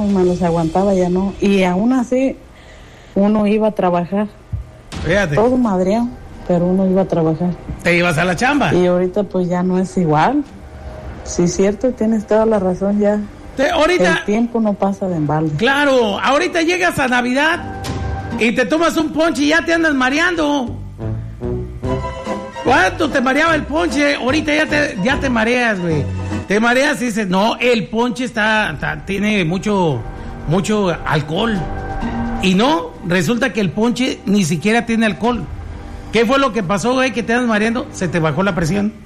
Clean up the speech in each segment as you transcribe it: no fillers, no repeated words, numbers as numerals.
no me los aguantaba, ya no. Y aún así, uno iba a trabajar. Fíjate. Todo madreado, pero uno iba a trabajar. ¿Te ibas a la chamba? Y ahorita pues ya no es igual. Sí, cierto, tienes toda la razón ya. Ahorita, el tiempo no pasa de embalde. Claro, ahorita llegas a Navidad y te tomas un ponche y ya te andas mareando. ¿Cuánto te mareaba el ponche? Ahorita ya te mareas, güey. Te mareas y dices, no, el ponche tiene mucho alcohol. Y no, resulta que el ponche ni siquiera tiene alcohol. ¿Qué fue lo que pasó, güey? Que te andas mareando, se te bajó la presión.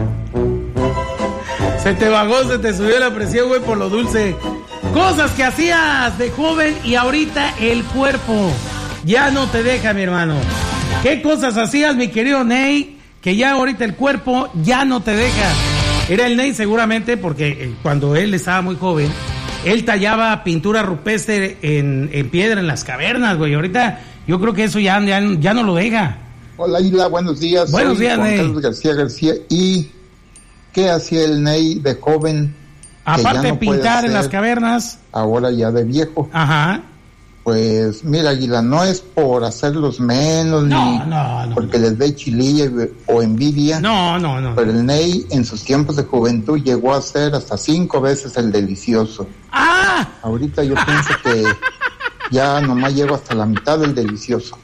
Se te subió la presión, güey, por lo dulce. Cosas que hacías de joven y ahorita el cuerpo ya no te deja, mi hermano. ¿Qué cosas hacías, mi querido Ney, que ya ahorita el cuerpo ya no te deja? Era el Ney seguramente porque cuando él estaba muy joven, él tallaba pintura rupestre en piedra en las cavernas, güey. Ahorita yo creo que eso ya no lo deja. Hola, Isla, buenos días. Buenos días, Juan Ney. Carlos García. ¿Y qué hacía el Ney de joven? Aparte de pintar en las cavernas. Ahora ya de viejo. Ajá. Pues mira, Águila, no es por hacerlos menos, no, porque les dé chililla o envidia. No. Pero el Ney en sus tiempos de juventud llegó a ser hasta 5 veces el delicioso. ¡Ah! Ahorita yo pienso que ya nomás llego hasta la mitad del delicioso.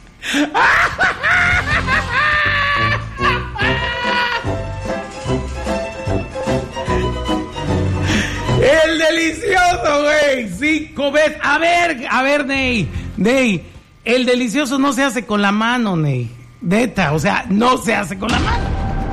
El delicioso, güey. 5 veces. A ver, Ney, el delicioso no se hace con la mano, Ney. Neta, o sea, no se hace con la mano.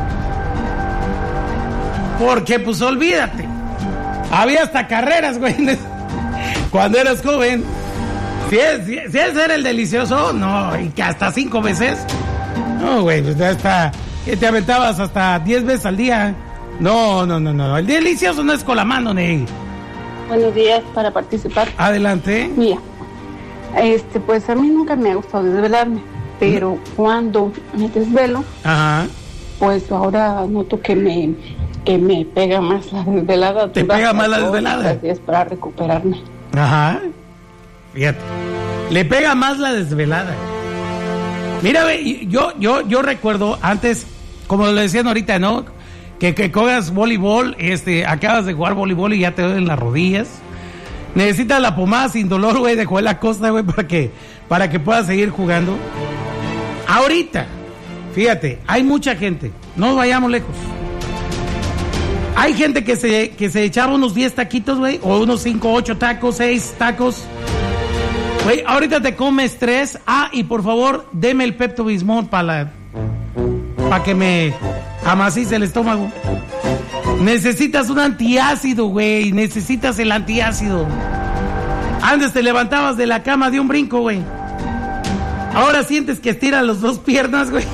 Porque, pues, olvídate. Había hasta carreras, güey, cuando eras joven. Si es era el delicioso, no, y que hasta 5 veces. No, güey, pues hasta que te aventabas hasta 10 veces al día. No. El delicioso no es con la mano, Ney. Buenos días, para participar. Adelante. Mira, pues a mí nunca me ha gustado desvelarme, pero cuando me desvelo, ajá, pues ahora noto que me pega más la desvelada. ¿Te pega más la desvelada? Así es, para recuperarme. Ajá. Fíjate. Le pega más la desvelada. Mira, güey, yo recuerdo antes, como le decían ahorita, ¿no? Que juegas voleibol, acabas de jugar voleibol y ya te duelen las rodillas. Necesitas la pomada sin dolor, güey, de Joel Acosta, güey, para que puedas seguir jugando. Ahorita, fíjate, hay mucha gente, no nos vayamos lejos. Hay gente que se echaba unos 10 taquitos, güey, o unos 5, 8 tacos, 6 tacos. Güey, ahorita te comes 3. Y por favor, deme el Pepto-Bismol para que me amacice el estómago. Necesitas un antiácido, güey. Necesitas el antiácido. Antes te levantabas de la cama de un brinco, güey. Ahora sientes que estiras las 2 piernas, güey.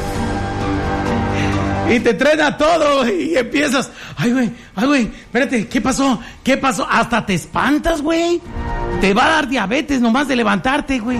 Y te truena todo, güey. Y empiezas, ay, güey, espérate, ¿qué pasó? Hasta te espantas, güey. Te va a dar diabetes nomás de levantarte, güey.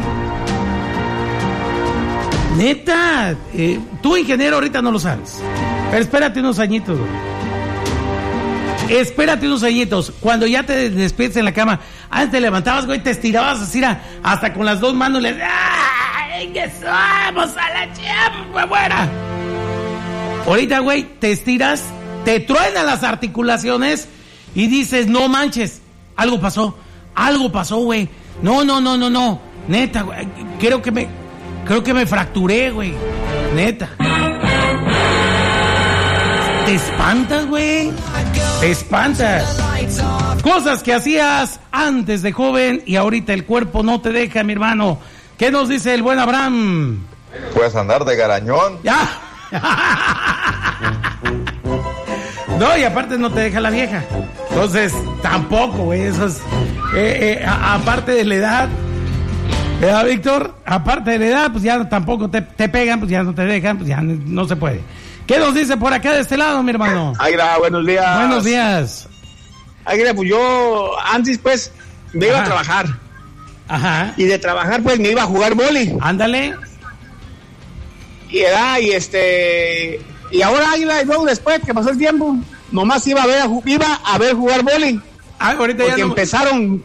Neta, tú, ingeniero, ahorita no lo sabes. Pero espérate unos añitos, güey. Espérate unos añitos. Cuando ya te despiertes en la cama, antes te levantabas, güey, te estirabas así, hasta con las 2 manos le... ¡Ay, que vamos a la chamba, buena! Ahorita, güey, te estiras, te truenan las articulaciones y dices, no manches, algo pasó, güey. No. Neta, güey, creo que me fracturé, güey. Neta. Te espantas, güey. Te espantas. Cosas que hacías antes de joven y ahorita el cuerpo no te deja, mi hermano. ¿Qué nos dice el buen Abraham? Puedes andar de garañón. ¡Ya! No, y aparte no te deja la vieja. Entonces, tampoco, güey. Eso es... aparte de la edad... ¿verdad, Víctor? Aparte de la edad, pues ya tampoco te pegan, pues ya no te dejan, pues ya no se puede. ¿Qué nos dice por acá de este lado, mi hermano? Agra, buenos días. Buenos días. Agra, pues yo antes, pues, me iba a trabajar. Ajá. Y de trabajar, pues, me iba a jugar vóley. Ándale. Y ahora, Águila, y luego después que pasó el tiempo, nomás iba a ver jugar vóley. Ahorita porque ya no... empezaron